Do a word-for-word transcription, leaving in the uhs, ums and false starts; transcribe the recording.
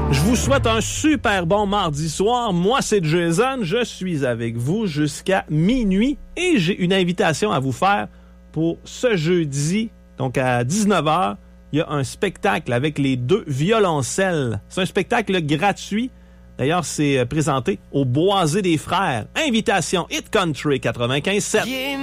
Je vous souhaite un super bon mardi soir. Moi, c'est Jason. Je suis avec vous jusqu'à minuit et j'ai une invitation à vous faire pour ce jeudi. Donc, à dix-neuf heures, il y a un spectacle avec les deux violoncelles. C'est un spectacle gratuit. D'ailleurs, c'est présenté au Boisé des Frères. Invitation Hit Country quatre-vingt-quinze sept.